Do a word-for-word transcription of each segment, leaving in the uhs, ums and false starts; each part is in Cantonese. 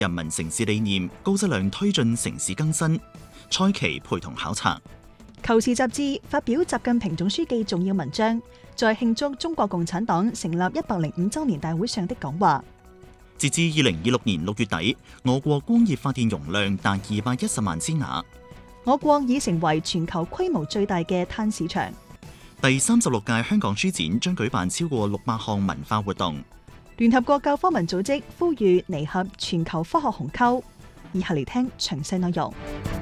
人民城市理念，高質量推進城市更新。蔡奇陪同考察。 求是雜誌發表習近平總書記重要文章，在慶祝中國共產黨成立一百零五週年大會上的講話。 截至二零二六年六月底，我國光熱發電容量達二百一十萬千瓦。 我國已成為全球規模最大嘅碳市場。 第三十六屆香港書展將舉辦超過六百項文化活動。 聯合國教科文組織呼籲彌合全球科學鴻溝。以下嚟聽詳細內容。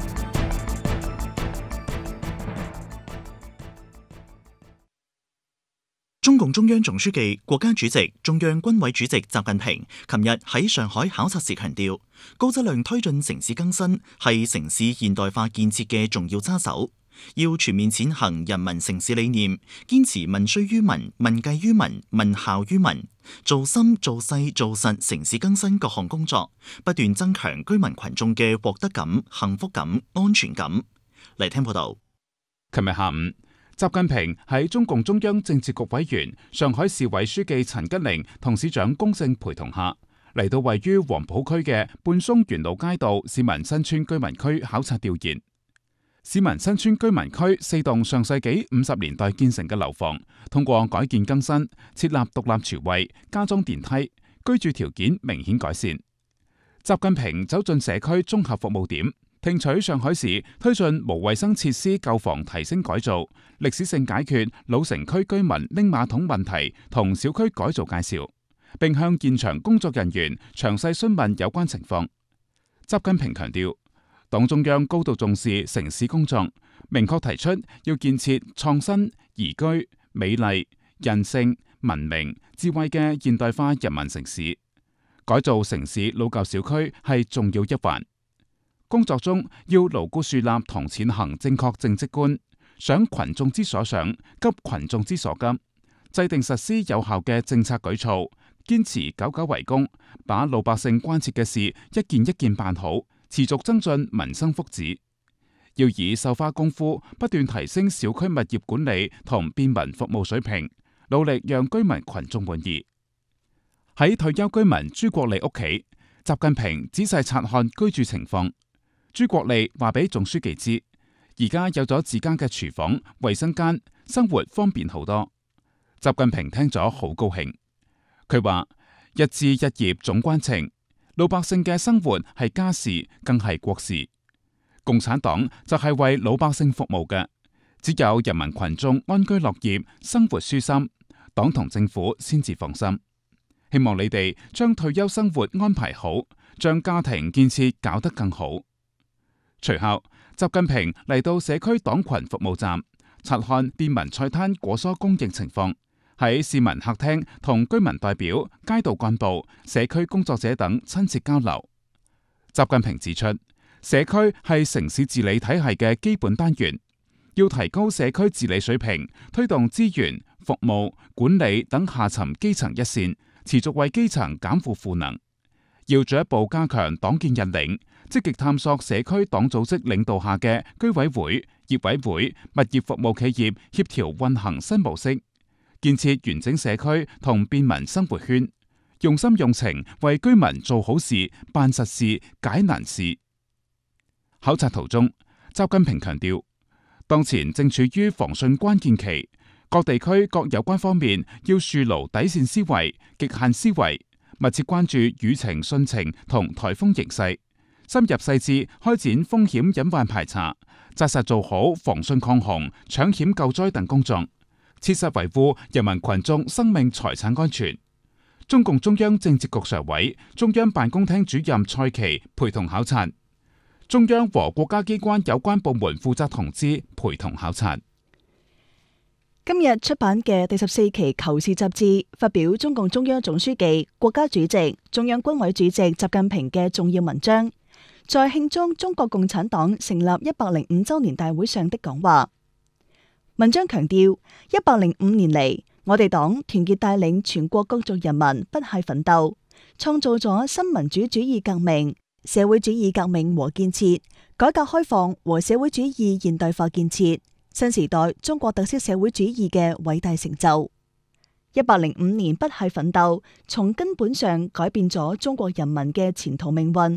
中共中央總書記、國家主席、中央軍委主席習近平琴日喺上海考察時強調，高質量推進城市更新係城市現代化建設嘅重要揸手，要全面踐行人民城市理念，堅持民需於民、民計於民、民效於民，做深做細做實城市更新各項工作，不斷增強居民群眾嘅獲得感、幸福感、安全感。嚟聽報道。 琴日下午，習近平喺中共中央政治局委員、上海市委書記陳吉寧同市長龔正陪同下，嚟到位於黃浦區嘅泮松園路街道市民新村居民區考察調研。市民新村居民區四棟上世紀五十年代建成嘅樓房，通過改建更新，設立獨立廚衛，加裝電梯，居住條件明顯改善。習近平走進社區綜合服務點，聽取上海市推進無衛生設施舊房提升改造、歷史性解決老城區居民拎馬桶問題同小區改造介紹，並向現場工作人員詳細詢問有關情況。習近平強調，黨中央高度重視城市工作，明確提出要建設創新、宜居、美麗、人性、文明、智慧嘅現代化人民城市。改造城市老舊小區係重要一環。工作中要牢固樹立同踐行正確政績觀，想群眾之所想，急群眾之所急，制定實施有效嘅政策舉措，堅持久久為功，把老百姓關切嘅事一件一件辦好，持續增進民生福祉。要以繡花功夫不斷提升小區物業管理同便民服務水平，努力讓居民群眾滿意。喺退休居民朱國利屋企，習近平仔細察看居住情況。朱國利話俾總書記知，而家有咗自家嘅廚房、衛生間，生活方便好多。習近平聽咗好高興。佢話：一枝一葉總關情，老百姓嘅生活係家事，更係國事。共產黨就係為老百姓服務嘅，只有人民群眾安居樂業、生活舒心，黨同政府先至放心。希望你哋將退休生活安排好，將家庭建設搞得更好。隨後，習近平嚟到社區黨群服務站，察看便民菜攤果蔬供應情況，喺市民客廳同居民代表、街道幹部、社區工作者等親切交流。習近平指出，社區係城市治理體系嘅基本單元，要提高社區治理水平，推動資源、服務、管理等下沉基層一線，持續為基層減負負能。要進一步加強黨建引領，積極探索社區黨組織領導下嘅居委會、業委會、物業服務企業協調運行新模式，建設完整社區同便民生活圈，用心用情為居民做好事、辦實事、解難事。考察途中，習近平強調，當前正處於防汛關鍵期，各地區各有關方面要樹牢底線思維、極限思維，密切關注雨情、汛情同颱風形勢，深入細緻開展風險隱患排查，紮實做好防汛抗洪、搶險救災等工作，切實維護人民群眾生命財產安全。中共中央政治局常委、中央辦公廳主任蔡奇陪同考察，中央和國家機關有關部門負責同志陪同考察。 今日出版嘅第十四期《求是》雜誌發表中共中央總書記、國家主席、中央軍委主席習近平嘅重要文章，在慶祝中國共產黨成立一百零五週年大會上的講話。文章強調，一百零五年嚟，我哋黨團結帶領全國各族人民不懈奮鬥，創造咗新民主主義革命、社會主義革命和建設、改革開放和社會主義現代化建設、新時代中國特色社會主義嘅偉大成就。一百零五年不懈奮鬥，從根本上改變咗中國人民嘅前途命運，